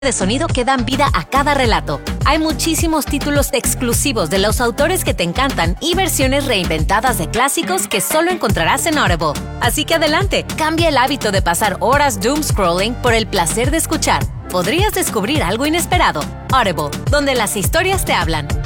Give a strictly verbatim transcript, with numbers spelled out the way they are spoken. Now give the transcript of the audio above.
de sonido que dan vida a cada relato. Hay muchísimos títulos exclusivos de los autores que te encantan y versiones reinventadas de clásicos que solo encontrarás en Audible. Así que adelante, cambia el hábito de pasar horas doom scrolling por el placer de escuchar. Podrías descubrir algo inesperado. Audible, donde las historias te hablan.